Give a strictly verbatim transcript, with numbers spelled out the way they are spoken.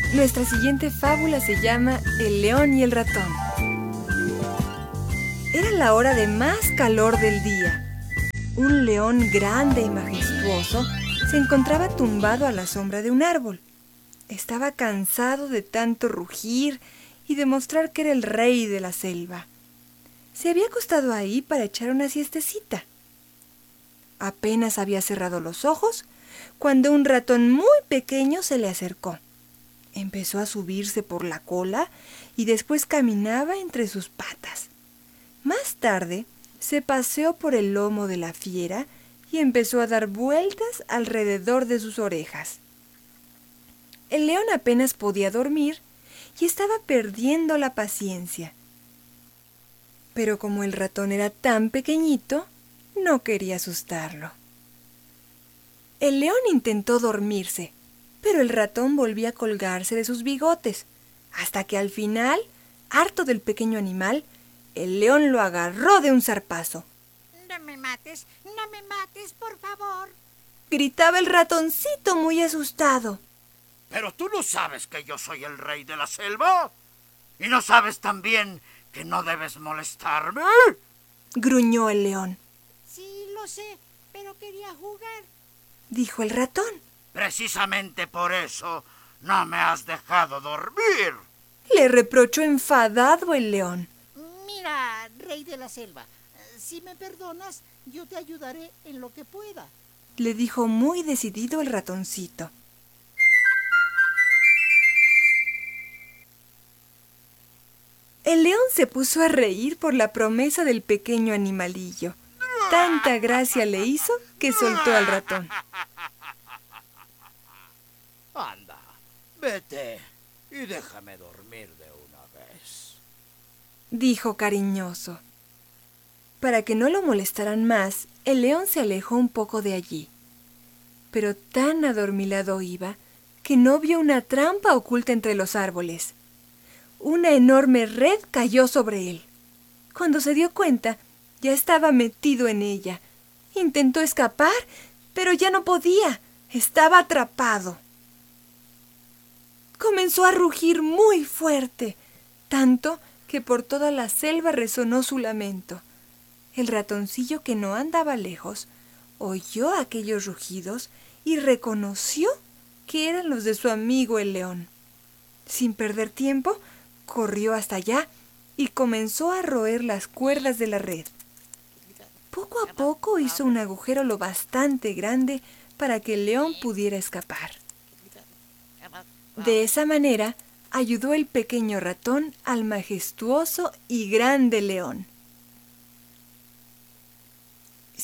Nuestra siguiente fábula se llama El león y el ratón. Era la hora de más calor del día. Un león grande y majestuoso se encontraba tumbado a la sombra de un árbol. Estaba cansado de tanto rugir y demostrar que era el rey de la selva. Se había acostado ahí para echar una siestecita. Apenas había cerrado los ojos cuando un ratón muy pequeño se le acercó. Empezó a subirse por la cola y después caminaba entre sus patas. Más tarde se paseó por el lomo de la fiera y empezó a dar vueltas alrededor de sus orejas. El león apenas podía dormir y estaba perdiendo la paciencia. Pero como el ratón era tan pequeñito, no quería asustarlo. El león intentó dormirse, pero el ratón volvía a colgarse de sus bigotes, hasta que al final, harto del pequeño animal, el león lo agarró de un zarpazo. No me mates, no me mates, por favor. Gritaba el ratoncito muy asustado. ¿Pero tú no sabes que yo soy el rey de la selva? ¿Y no sabes también que no debes molestarme? Gruñó el león. Sí, lo sé, pero quería jugar, dijo el ratón. Precisamente por eso no me has dejado dormir. Le reprochó enfadado el león. Mira, rey de la selva, si me perdonas, yo te ayudaré en lo que pueda, le dijo muy decidido el ratoncito. El león se puso a reír por la promesa del pequeño animalillo. Tanta gracia le hizo que soltó al ratón. Anda, vete y déjame dormir de una vez, dijo cariñoso. Para que no lo molestaran más, el león se alejó un poco de allí. Pero tan adormilado iba que no vio una trampa oculta entre los árboles. Una enorme red cayó sobre él. Cuando se dio cuenta, ya estaba metido en ella. Intentó escapar, pero ya no podía. Estaba atrapado. Comenzó a rugir muy fuerte, tanto que por toda la selva resonó su lamento. El ratoncillo, que no andaba lejos, oyó aquellos rugidos y reconoció que eran los de su amigo el león. Sin perder tiempo, corrió hasta allá y comenzó a roer las cuerdas de la red. Poco a poco hizo un agujero lo bastante grande para que el león pudiera escapar. De esa manera, ayudó el pequeño ratón al majestuoso y grande león.